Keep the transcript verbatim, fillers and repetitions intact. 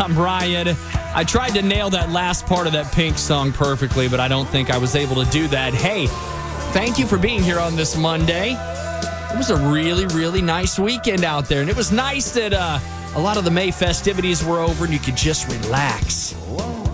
I'm Ryan. I tried to nail that last part of that Pink song perfectly, but I don't think I was able to do that. Hey, thank you for being here on this Monday. It was a really, really nice weekend out there, and it was nice that uh, a lot of the May festivities were over and you could just relax.